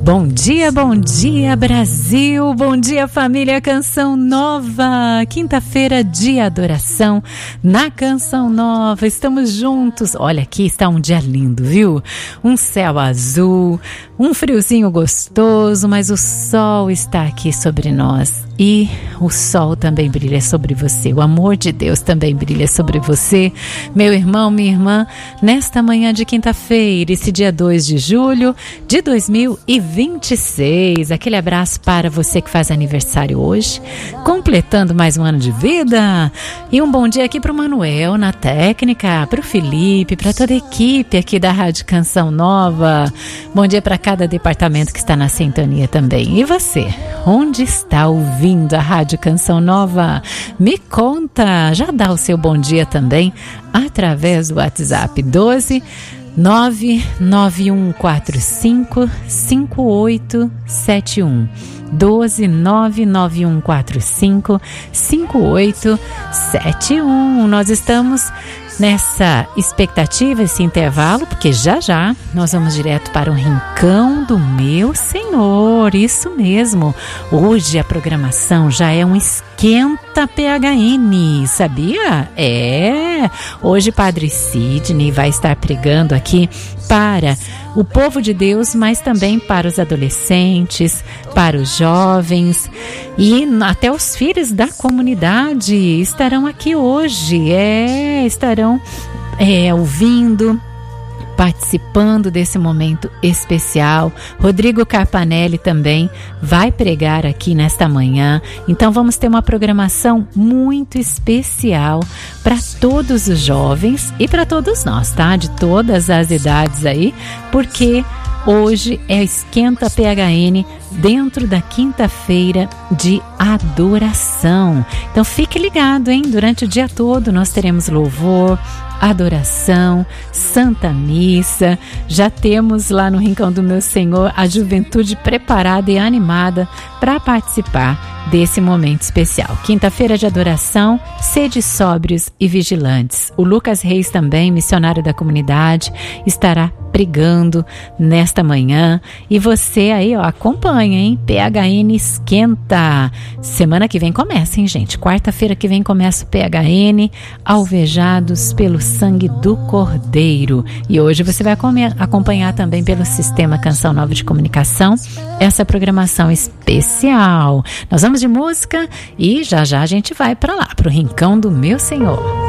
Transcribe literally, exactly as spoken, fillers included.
Bom dia, bom dia Brasil, bom dia família Canção Nova, quinta-feira de adoração na Canção Nova, estamos juntos, olha aqui está um dia lindo, viu? Um céu azul, um friozinho gostoso, mas o sol está aqui sobre nós e o sol também brilha sobre você, o amor de Deus também brilha sobre você, meu irmão, minha irmã, nesta manhã de quinta-feira, esse dia dois de julho de dois mil e vinte e seis, aquele abraço para você que faz aniversário hoje, completando mais um ano de vida, e um bom dia aqui para o Manuel na técnica, para o Felipe, para toda a equipe aqui da Rádio Canção Nova, bom dia para cada departamento que está na sintonia também. E você, onde está ouvindo a Rádio Canção Nova? Me conta, já dá o seu bom dia também através do WhatsApp doze nove nove um quatro cinco cinco oito sete um. doze nove nove um quatro cinco cinco oito sete um. Nós estamos nessa expectativa, esse intervalo, porque já já nós vamos direto para o Rincão do Meu Senhor, isso mesmo. Hoje a programação já é um esquenta P H N, sabia? É, hoje Padre Sidney vai estar pregando aqui para o povo de Deus, mas também para os adolescentes, para os jovens e até os filhos da comunidade estarão aqui hoje, é, estarão é, ouvindo, participando desse momento especial. Rodrigo Carpanelli também vai pregar aqui nesta manhã, então vamos ter uma programação muito especial para todos os jovens e para todos nós, tá? De todas as idades aí, porque hoje é Esquenta P H N dentro da quinta-feira de adoração. Então fique ligado, hein? Durante o dia todo nós teremos louvor, adoração, Santa Missa. Já temos lá no Rincão do Meu Senhor a juventude preparada e animada para participar desse momento especial. Quinta-feira de adoração, sede sóbrios e vigilantes. O Lucas Reis também, missionário da comunidade, estará pregando nesta manhã. E você aí, ó, acompanha, hein? P H N Esquenta. Semana que vem começa, hein, gente? Quarta-feira que vem começa o P H N, alvejados pelo sangue do Cordeiro. E hoje você vai acompanhar também pelo Sistema Canção Nova de Comunicação essa programação especial. Nós vamos de música e já já a gente vai para lá, para o Rincão do Meu Senhor.